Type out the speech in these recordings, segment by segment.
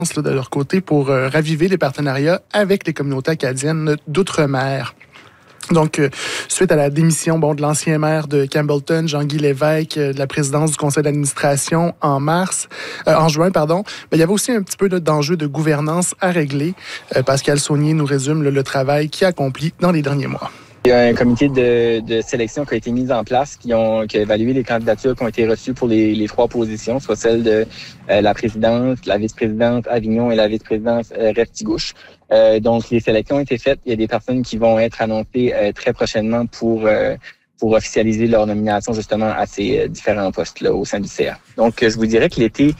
de leur côté pour raviver les partenariats avec les communautés acadiennes d'outre-mer. Donc, suite à la démission de l'ancien maire de Campbellton, Jean-Guy Lévesque, de la présidence du conseil d'administration en juin, il y avait aussi un petit peu d'enjeu de gouvernance à régler. Pascal Saunier nous résume le travail qu'il a accompli dans les derniers mois. Il y a un comité de sélection qui a été mis en place, qui a évalué les candidatures qui ont été reçues pour les 3 positions, soit celle de la présidence, la vice-présidente Avignon et la vice-présidence Restigouche. Donc, les sélections ont été faites. Il y a des personnes qui vont être annoncées très prochainement pour officialiser leur nomination justement à ces différents postes-là au sein du CA. Donc, je vous dirais que l'été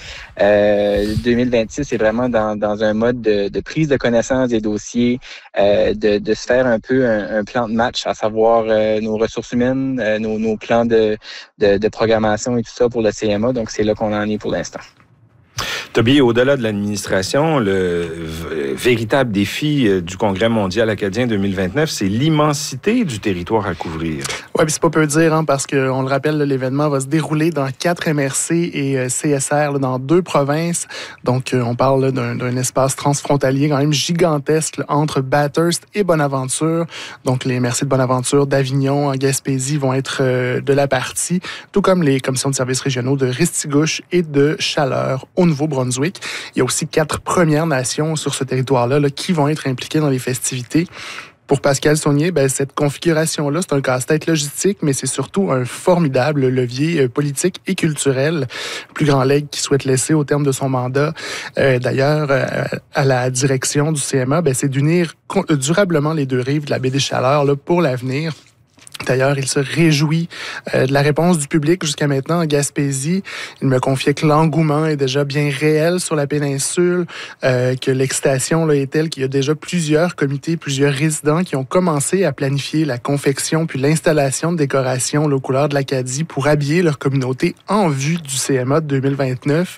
2026 est vraiment dans un mode de prise de connaissance des dossiers, de se faire un peu un plan de match, à savoir nos ressources humaines, nos plans de programmation et tout ça pour le CMA. Donc, c'est là qu'on en est pour l'instant. Toby, au-delà de l'administration, le véritable défi du Congrès mondial acadien 2029, c'est l'immensité du territoire à couvrir. Oui, puis c'est pas peu dire, parce qu'on le rappelle, l'événement va se dérouler dans 4 MRC et CSR dans 2 provinces. Donc, on parle d'un espace transfrontalier quand même gigantesque entre Bathurst et Bonaventure. Donc, les MRC de Bonaventure, d'Avignon, en Gaspésie vont être de la partie, tout comme les commissions de services régionaux de Restigouche et de Chaleur au Nouveau-Brunswick. Il y a aussi 4 Premières Nations sur ce territoire-là qui vont être impliquées dans les festivités. Pour Pascal Saunier, cette configuration-là, c'est un casse-tête logistique, mais c'est surtout un formidable levier politique et culturel. Le plus grand legs qu'il souhaite laisser au terme de son mandat, d'ailleurs, à la direction du CMA, c'est d'unir durablement les 2 rives de la baie des Chaleurs pour l'avenir. D'ailleurs, il se réjouit de la réponse du public jusqu'à maintenant en Gaspésie. Il me confiait que l'engouement est déjà bien réel sur la péninsule, que l'excitation est telle qu'il y a déjà plusieurs comités, plusieurs résidents qui ont commencé à planifier la confection puis l'installation de décorations aux couleurs de l'Acadie pour habiller leur communauté en vue du CMA de 2029.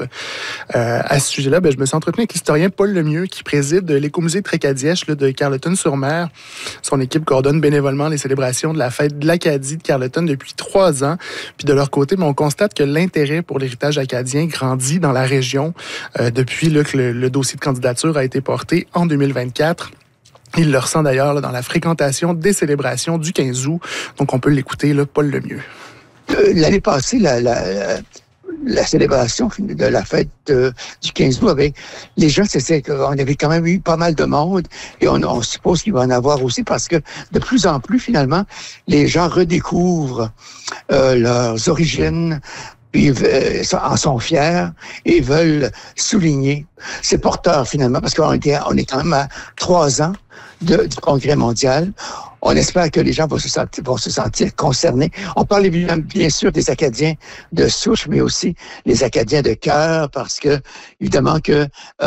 À ce sujet-là, je me suis entretenu avec l'historien Paul Lemieux qui préside l'écomusée Tracadièche de Carleton-sur-Mer. Son équipe coordonne bénévolement les célébrations de la fête de l'Acadie de Carleton depuis 3 ans. Puis de leur côté, on constate que l'intérêt pour l'héritage acadien grandit dans la région depuis que le dossier de candidature a été porté en 2024. Il le ressent d'ailleurs dans la fréquentation des célébrations du 15 août. Donc on peut l'écouter, Paul Lemieux. L'année passée, la célébration de la fête du 15 août avec les gens, on avait quand même eu pas mal de monde et on suppose qu'il va en avoir aussi parce que de plus en plus, finalement, les gens redécouvrent leurs origines, puis en sont fiers et veulent souligner. C'est porteur, finalement, parce qu'on est quand même à 3 ans du Congrès mondial. On espère que les gens vont se sentir concernés. On parle bien sûr des Acadiens de souche, mais aussi les Acadiens de cœur, parce que, évidemment, que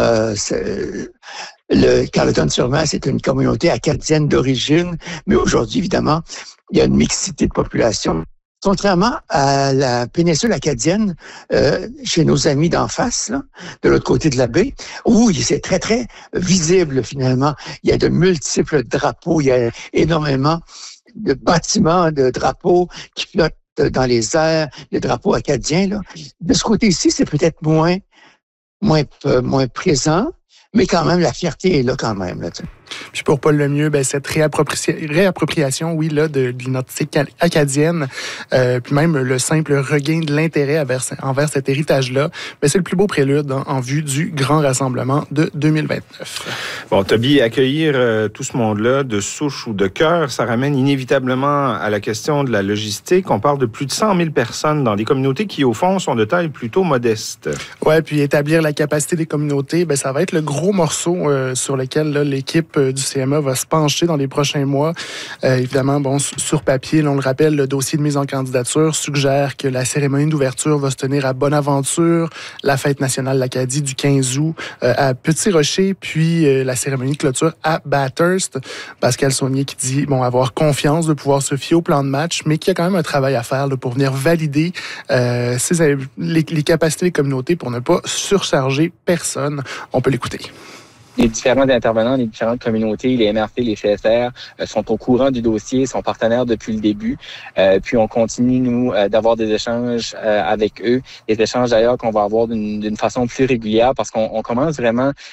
le Carleton-sur-Mer, c'est une communauté acadienne d'origine, mais aujourd'hui, évidemment, il y a une mixité de population. Contrairement à la péninsule acadienne, chez nos amis d'en face, de l'autre côté de la baie, où c'est très, très visible finalement. Il y a de multiples drapeaux, il y a énormément de bâtiments, de drapeaux qui flottent dans les airs, les drapeaux acadiens. De ce côté-ci, c'est peut-être moins présent, mais quand même, la fierté est là quand même. Puis pour Paul Lemieux, cette réappropriation, de l'identité acadienne, puis même le simple regain de l'intérêt envers cet héritage-là, c'est le plus beau prélude en vue du grand rassemblement de 2029. Bon, Toby, accueillir tout ce monde-là de souche ou de cœur, ça ramène inévitablement à la question de la logistique. On parle de plus de 100 000 personnes dans des communautés qui, au fond, sont de taille plutôt modeste. Oui, puis établir la capacité des communautés, ça va être le gros morceau sur lequel l'équipe du CMA va se pencher dans les prochains mois. Évidemment, sur papier, on le rappelle, le dossier de mise en candidature suggère que la cérémonie d'ouverture va se tenir à Bonaventure, la fête nationale de l'Acadie du 15 août à Petit-Rocher, puis la cérémonie de clôture à Bathurst. Pascal Saunier qui dit avoir confiance de pouvoir se fier au plan de match, mais qu'il y a quand même un travail à faire pour venir valider les capacités des communautés pour ne pas surcharger personne. On peut l'écouter. Les différents intervenants, les différentes communautés, les MRC, les CSR sont au courant du dossier, sont partenaires depuis le début. Puis on continue, nous, d'avoir des échanges avec eux. Des échanges d'ailleurs qu'on va avoir d'une façon plus régulière parce qu'on commence vraiment